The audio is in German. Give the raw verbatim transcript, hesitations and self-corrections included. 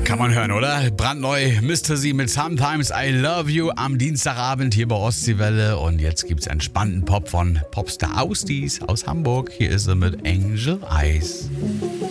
Kann man hören, oder? Brandneu, Mister Sie mit Sometimes I Love You am Dienstagabend hier bei Ostseewelle. Und jetzt gibt's entspannten Pop von Popstar Ausdies aus Hamburg. Hier ist er mit Angel Eyes.